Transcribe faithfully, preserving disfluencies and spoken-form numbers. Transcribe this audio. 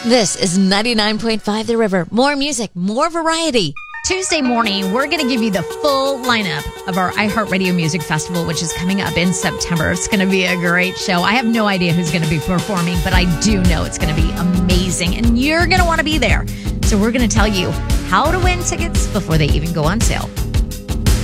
This is ninety-nine point five The River. More music, more variety. Tuesday morning, we're going to give you the full lineup of our iHeartRadio Music Festival, which is coming up in September. It's going to be a great show. I have no idea who's going to be performing, but I do know it's going to be amazing, and you're going to want to be there. So we're going to tell you how to win tickets before they even go on sale.